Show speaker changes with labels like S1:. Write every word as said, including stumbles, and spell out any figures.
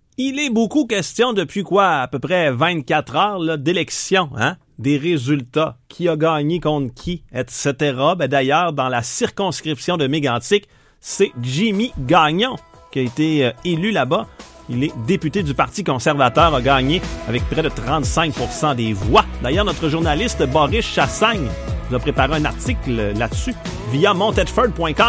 S1: Il est beaucoup question depuis quoi, à peu près vingt-quatre heures là, d'élection, hein? Des résultats, qui a gagné contre qui, et cetera. Ben, d'ailleurs, dans la circonscription de Mégantic, c'est Jimmy Gagnon qui a été euh, élu là-bas. Il est député du Parti conservateur, a gagné avec près de trente-cinq pour cent des voix. D'ailleurs, notre journaliste Boris Chassagne nous a préparé un article là-dessus via montedford point com.